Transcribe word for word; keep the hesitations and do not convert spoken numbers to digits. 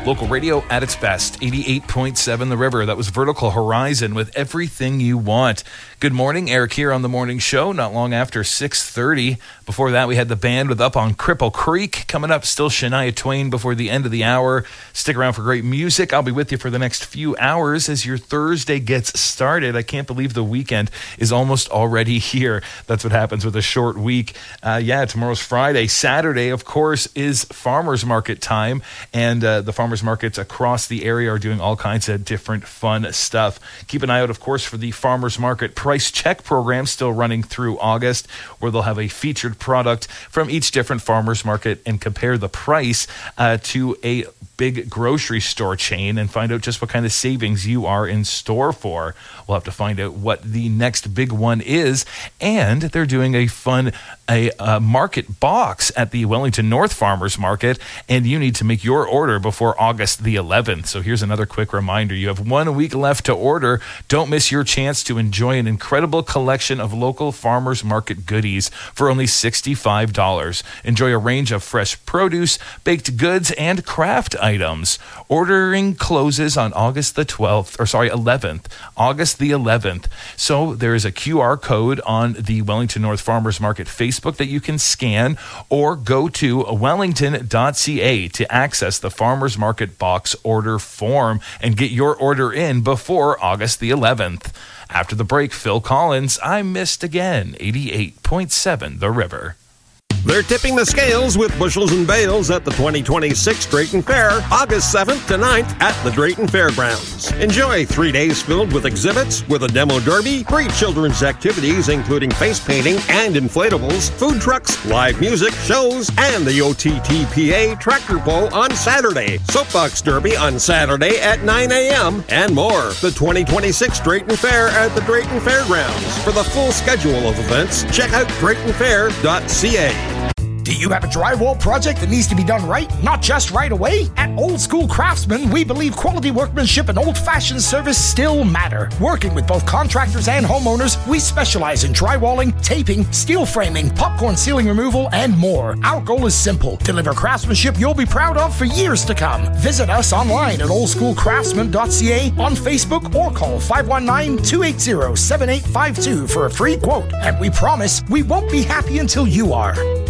Local radio at its best, eighty-eight point seven The River. That was Vertical Horizon with Everything You Want. Good morning, Eric here on the morning show, not long after six thirty. Before that, we had the band with Up on Cripple Creek. Coming up, still Shania Twain before the end of the hour. Stick around for great music. I'll be with you for the next few hours as your Thursday gets started. I can't believe the weekend is almost already here. That's what happens with a short week. Uh, yeah, tomorrow's Friday. Saturday, of course, is farmers market time, and uh, the farmers markets across the area are doing all kinds of different fun stuff. Keep an eye out, of course, for the farmers market price check program still running through August, where they'll have a featured product from each different farmers market and compare the price uh, to a big grocery store chain and find out just what kind of savings you are in store for. We'll have to find out what the next big one is, and they're doing a fun a, a market box at the Wellington North Farmers Market, and you need to make your order before August the eleventh. So here's another quick reminder. You have one week left to order. Don't miss your chance to enjoy an incredible collection of local farmers market goodies for only sixty-five dollars. Enjoy a range of fresh produce, baked goods, and craft items. Ordering closes on August the twelfth, or sorry, eleventh, August the eleventh. So there is a Q R code on the Wellington North Farmers Market Facebook that you can scan, or go to wellington dot c a to access the Farmers Market box order form and get your order in before August the eleventh. After the break, Phil Collins, I Missed Again, eighty-eight point seven The River. They're tipping the scales with bushels and bales at the twenty twenty-six Drayton Fair, August seventh to ninth at the Drayton Fairgrounds. Enjoy three days filled with exhibits, with a demo derby, great children's activities including face painting and inflatables, food trucks, live music, shows, and the O T T P A tractor pull on Saturday, soapbox derby on Saturday at nine a.m., and more. The twenty twenty-six Drayton Fair at the Drayton Fairgrounds. For the full schedule of events, check out drayton fair dot c a. Do you have a drywall project that needs to be done right, not just right away? At Old School Craftsman, we believe quality workmanship and old-fashioned service still matter. Working with both contractors and homeowners, we specialize in drywalling, taping, steel framing, popcorn ceiling removal, and more. Our goal is simple: deliver craftsmanship you'll be proud of for years to come. Visit us online at old school craftsman dot c a, on Facebook, or call five one nine, two eight zero, seven eight five two for a free quote. And we promise we won't be happy until you are.